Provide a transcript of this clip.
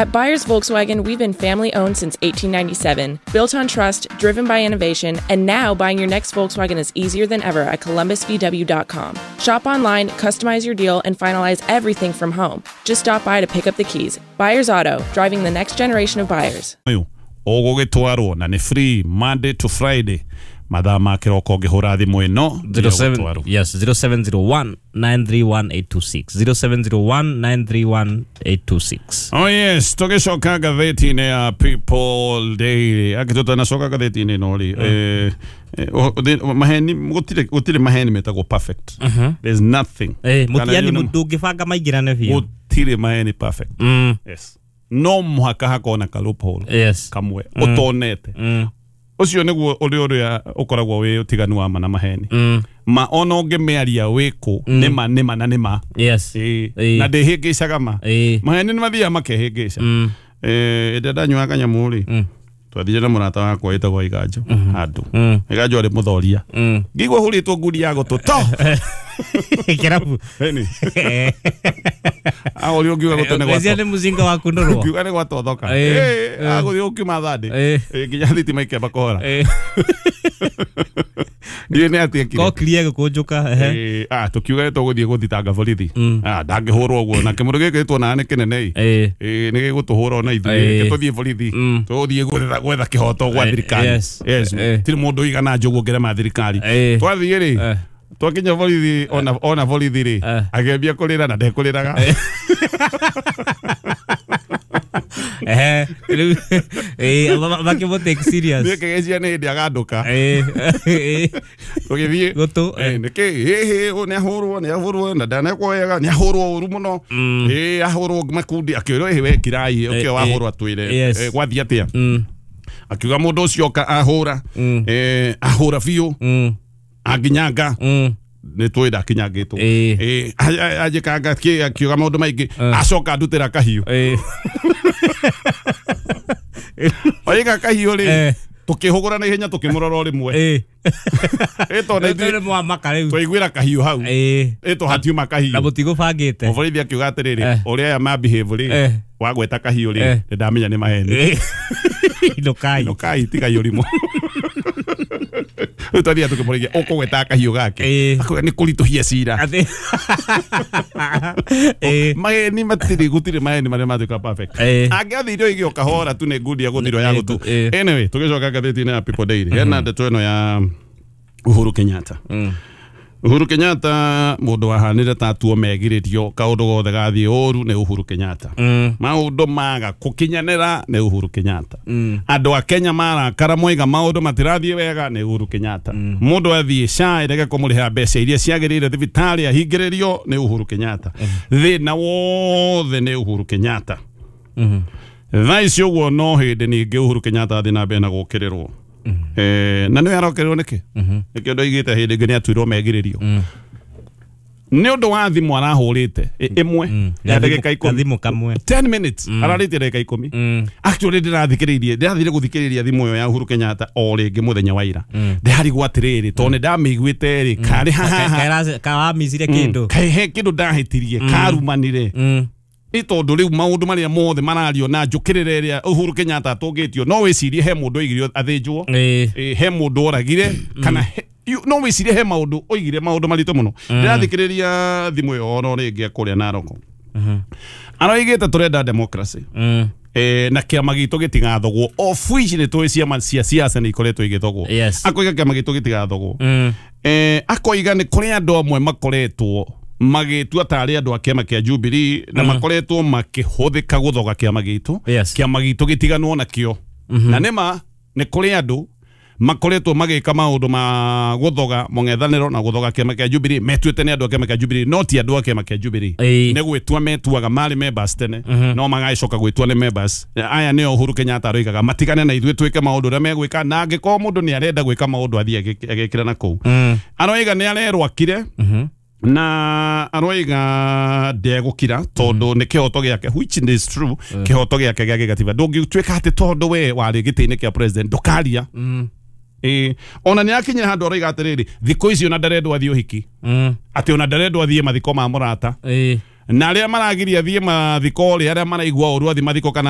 At Byers Volkswagen, we've been family-owned since 1897, built on trust, driven by innovation, and now buying your next Volkswagen is easier than ever at ColumbusVW.com. Shop online, customize your deal, and finalize everything from home. Just stop by to pick up the keys. Byers Auto, driving the next generation of buyers. Ogoge tuaro na ni free Monday to Friday. Madama kiroko gihura thimu ino 0701 931 826. Oh yes, togeshoka gazeti ya People Daily. Akitoto na soka gazeti ni noli. Maheni gutire maheni metago perfect. There's nothing. Mutiani mudugifanga maigirane vyo. Gutire maheni perfect. Yes. No muhaka hakona ka loophole. Yes. Kamwe. Otonete. Ucio niguo uri ya ukoragwo wi utiganu wa mana maheni. Ma ono ngemearia wiku nima na nima. Yes. Na ndehingicaga ma. Maheni nimathia makehingica. Ndanywa kanyamuri. Twathire na murata wakwa itagwo Iganjo andu. Iganjo ari muthoria. Ngigwa huritwo ngudi ya gututo. Kerabu. Heni. Auri ukiuga gutone gwa. Wezia ni muzinga wa kundorwa. Ukiuga ni gwa tothoka. Aguri ukiuma thande. Nginya thitima maike bakora. Ndiye ne atia kire. Ko clear kunjuka. Tukiuga tuguthie guthitanga borithi. Ndangihurwo guo na kimuru giki tuona ni kinene. Ni gigutuhura ona ithuĩ tuthie borithi. Tuthie gwetha kihoto gwa thirikari. Yes. Tiri mundu igana njugu ngerema thirikari. Twathie ri. Twakinya borithi ona borithi ri. Agembia kurira na ndekuriraga. Baki mo take serious. Nikegecia ni ndi aganduka. Tugithie gutu niki ne ahurwo na ndanakwega ni ahurwo uru muno. Ahurwo makundi akiro we kirai ukio ahurwo atwire gwathia atia. Akiuga mundu ucio ka ahura ahura biu aginyanga ni twida kinyagitwo ajikanga akiuga maundu maingi acoka ndutira kahiu oiga kahiu ri tukihugura na ihenya tukimurora rimwe eto na ithuĩ mwamaka rĩu twaiguĩra kahiu hau eto hatiuma kahiu na mũtigũbangĩte mũborithi akiuga atĩrĩrĩ ũrĩa aya mabehave rĩ wagweta kahiu rĩ ndamenya nĩ maheni inukai tiga yũrimũ twathia tukimũrĩgia ũkũgweta kahiu gake akuga nĩ kũritũhia cira maheni matirĩ gũtirĩ maheni marĩa matuĩka perfect angĩathire igio kahora tu nĩ ngundi agũthirwo ya gũtu anyway tũgĩcoka ngathĩti-inĩ ya People Daily hena ndeto ĩno ya Uhuru Kenyatta. Uhuru Kenyatta mundu wahanire ta tuo megiririo kaundu gothe gathie uru ne Uhuru Kenyatta. Maundu maga kukinyanira ne Uhuru Kenyatta. Andu a Kenya marakara moiga maundu matirathie wega ne Uhuru Kenyatta. Mundu athie SHA irege kumuriha mbeca iria ciagirire thibitari ahingiririo ne Uhuru Kenyatta. Thina wothe ne Uhuru Kenyatta. Thaici uguo no hindi ningi Uhuru Kenyatta athie na mbere na gukirirwo. Na nä arokerwo nä kä nä kä ndå igä te hä ndä ngä nä atuirwo megiririo nä å ndå wa thimå arahå rä te ä mwe ya ndagä ka 10 minutes ararä tie ndagä ka 10 actually ndä rathikä rä irie ndä rathire gå thikä rä ria thimå ä yo ya Uhuru Kenyatta o rä ngä må thenya wa ira ndä harigwo atä rä rä tondå nä ndamä iguä te rä karä kawamicire kä ndå kahe kä ndå ndahä tirie karumanire itondu riu maundu maria mothe marario na njukirire iria Uhuru Kenyatta atungitio no wicirie he mundu oigirio athinjwo he mundu oragire kana no wicirie he maundu oigire maundu marito muno ndirathikiriria thimu yo no ringi akuria Naroko aroigite turenda democracy na kiama gitu gitigathogwo ofici ni twi ciama cia siasa ni ikoretwo igithogwo akoiga kiama gitu gitigathogwo akoiga ni kuri andu amwe makoretwo magitua tari andu a kiama kia Jubilee na makoretwo makihuthika guthoga kiama gitu gitiganwo na kio na nima ni kuri andu makoretwo magika maundu ma guthoga mung'ethaniro na guthoga kiama kia Jubilee metuite ni andu a kiama kia Jubilee no ti andu a kiama kia Jubilee ni gwitua metuaga mari members tene no magacoka gwitua ni members aya ni Uhuru Kenyatta aroigaga matigane na ithuĩ twike maundu ra megwika na angĩkorwo mundu ni arenda gwika maundu athie agekira na kuu aroiga ni arerwakire na aroiga ndegukira tondu ni kihoto giake which is true kihoto giake gia gigatiba ndungituika ati tondu we wari gitini kia president ndukaria ona ni akinya handu aroiga atiriri thiko icio na ndarendwo athie uhiki ati ona ndarendwo athie mathiko ma murata na aria maragiria athie mathiko ri aria maraigua uru athie mathiko kana